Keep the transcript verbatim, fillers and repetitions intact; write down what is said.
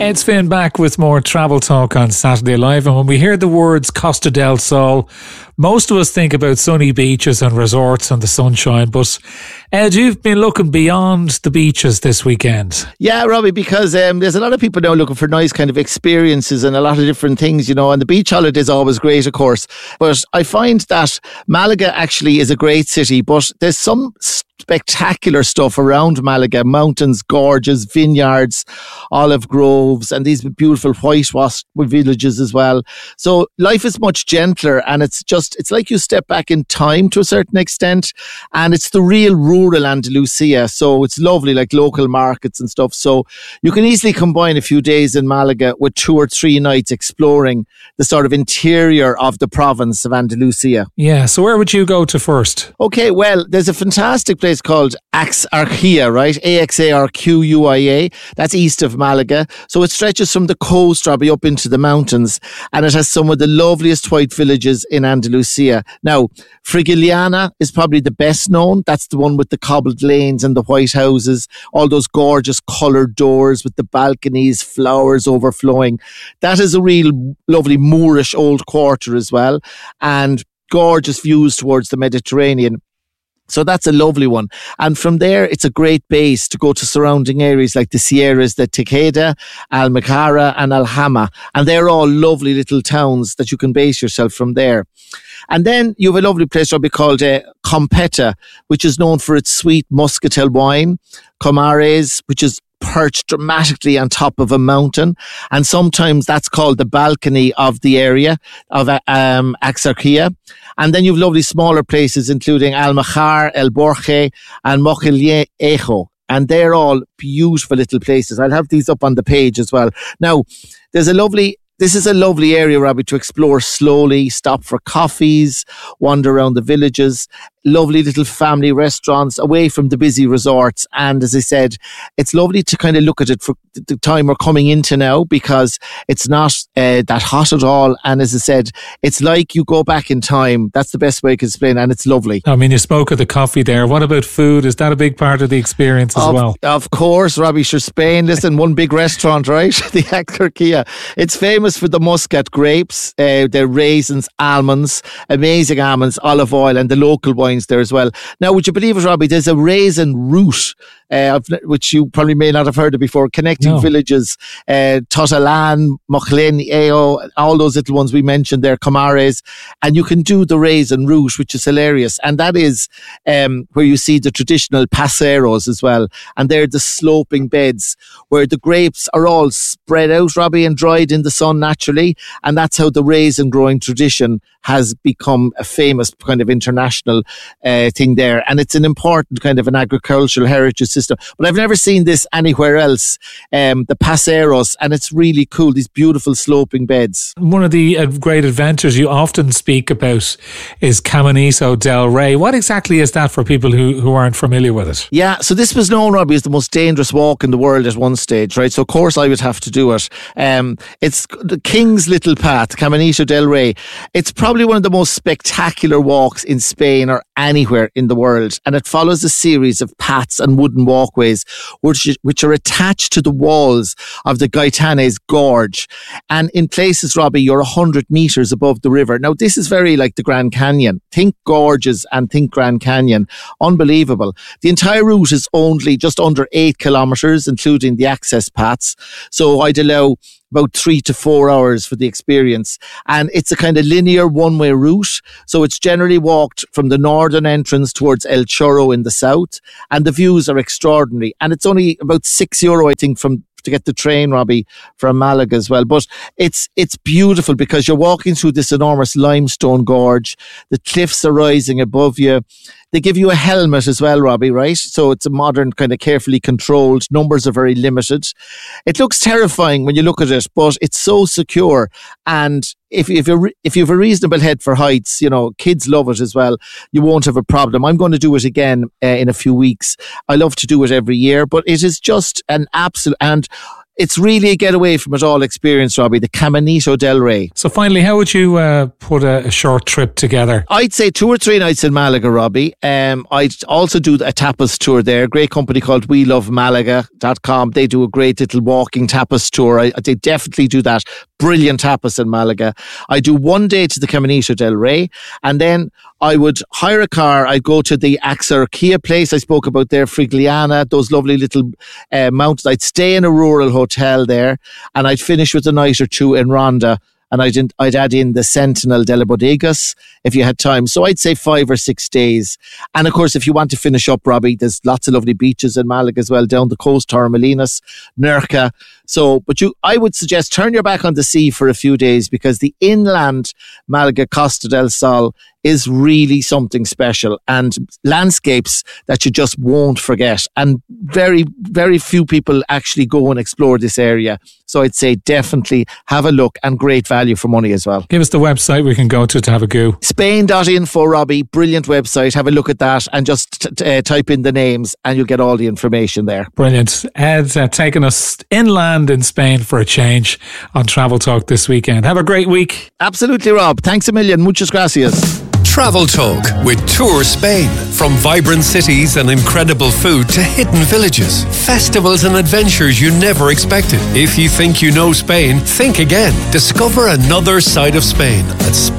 Ed Finn back with more travel talk on Saturday Live. And when we hear the words Costa del Sol, most of us think about sunny beaches and resorts and the sunshine. But Ed, you've been looking beyond the beaches this weekend. Yeah, Robbie, because um, there's a lot of people now looking for nice kind of experiences and a lot of different things, you know, and the beach holiday is always great, of course. But I find that Malaga actually is a great city, but there's some spectacular stuff around Malaga. Mountains, gorges, vineyards, olive groves, and these beautiful whitewashed villages as well. So life is much gentler, and it's just, it's like you step back in time to a certain extent, and it's the real rural Andalusia. So it's lovely, like local markets and stuff. So you can easily combine a few days in Malaga with two or three nights exploring the sort of interior of the province of Andalusia. Yeah, so where would you go to first? Okay, well, there's a fantastic place called Axarquia, right? A X A R Q U I A. That's east of Malaga. So it stretches from the coast, Robbie, up into the mountains, and it has some of the loveliest white villages in Andalusia. Now, Frigiliana is probably the best known. That's the one with the cobbled lanes and the white houses, all those gorgeous coloured doors with the balconies, flowers overflowing. That is a real lovely Moorish old quarter as well, and gorgeous views towards the Mediterranean. So that's a lovely one. And from there, it's a great base to go to surrounding areas like the Sierras, the Tejeda, Almacara and Alhama. And they're all lovely little towns that you can base yourself from there. And then you have a lovely place, Robbie, called uh, Competa, which is known for its sweet muscatel wine. Comares, which is perched dramatically on top of a mountain, and sometimes that's called the balcony of the area of um, Axarquia. And then you've lovely smaller places including Almajar, El Borje and Mojilejo, and they're all beautiful little places. I'll have these up on the page as well. Now, there's a lovely This is a lovely area, Robbie, to explore slowly, stop for coffees, wander around the villages, lovely little family restaurants away from the busy resorts. And as I said, it's lovely to kind of look at it for the time we're coming into now, because it's not uh, that hot at all. And as I said, it's like you go back in time. That's the best way I can explain it, and it's lovely. I mean, you spoke of the coffee there. What about food? Is that a big part of the experience as of, well? Of course, Robbie. Sure, Spain, listen, one big restaurant, right? The Axarquia. It's famous for the Muscat grapes, uh, the raisins, almonds, amazing almonds, olive oil, and the local wines there as well. Now, would you believe it, Robbie? There's a raisin route, uh, which you probably may not have heard of before, connecting no. villages, uh, Totalan, Mochlin, Eo, all those little ones we mentioned there, Comares, and you can do the raisin route, which is hilarious. And that is um, where you see the traditional paseros as well. And they're the sloping beds where the grapes are all spread out, Robbie, and dried in the sun naturally. And that's how the raisin growing tradition has become a famous kind of international uh, thing there. And it's an important kind of an agricultural heritage system. But I've never seen this anywhere else, um, the paseros, and it's really cool, these beautiful sloping beds. One of the uh, great adventures you often speak about is Camaniso del Rey. What exactly is that for people who, who aren't familiar with it? Yeah, so this was known, Robbie, as the most dangerous walk in the world at one stage, right? So of course I would have to do it. Um, it's the King's Little Path, Camaniso del Rey. It's probably one of the most spectacular walks in Spain or anywhere in the world, and it follows a series of paths and wooden walkways which, which are attached to the walls of the Gaitanes Gorge, and in places, Robbie, you're one hundred metres above the river. Now this is very like the Grand Canyon. Think gorges and think Grand Canyon. Unbelievable. The entire route is only just under eight kilometres, including the access paths, so I'd allow about three to four hours for the experience. And it's a kind of linear one-way route. So it's generally walked from the northern entrance towards El Chorro in the south. And the views are extraordinary. And it's only about six euro, I think, from to get the train, Robbie, from Malaga as well. But it's it's beautiful because you're walking through this enormous limestone gorge. The cliffs are rising above you. They give you a helmet as well, Robbie, right? So it's a modern, kind of carefully controlled. Numbers are very limited. It looks terrifying when you look at it, but it's so secure. And if, if, you're, if you have a reasonable head for heights, you know, kids love it as well. You won't have a problem. I'm going to do it again uh, in a few weeks. I love to do it every year, but it is just an absolute... And it's really a getaway from it all experience, Robbie, the Caminito del Rey. So finally, how would you uh, put a, a short trip together? I'd say two or three nights in Malaga, Robbie. Um, I'd also do a tapas tour there. Great company called we love malaga dot com. They do a great little walking tapas tour. I, they definitely do that. Brilliant tapas in Malaga. I do one day to the Caminito del Rey, and then I would hire a car. I'd go to the Axarquia place I spoke about there, Frigliana, those lovely little uh, mountains. I'd stay in a rural hotel there, and I'd finish with a night or two in Ronda. And I'd, I'd add in the Sentinel de la Bodegas if you had time. So I'd say five or six days. And of course, if you want to finish up, Robbie, there's lots of lovely beaches in Malaga as well, down the coast, Torremolinos, Nerja. So, but you, I would suggest turn your back on the sea for a few days, because the inland Malaga Costa del Sol is really something special, and landscapes that you just won't forget. And very, very few people actually go and explore this area. So I'd say definitely have a look, and great value for money as well. Give us the website we can go to to have a go. Spain dot info, Robbie. Brilliant website. Have a look at that and just t- t- uh, type in the names and you'll get all the information there. Brilliant. Ed uh, taking us inland in Spain for a change on Travel Talk this weekend. Have a great week. Absolutely, Rob. Thanks a million. Muchas gracias. Travel Talk with Tour Spain. From vibrant cities and incredible food to hidden villages, festivals and adventures you never expected. If you think you know Spain, think again. Discover another side of Spain at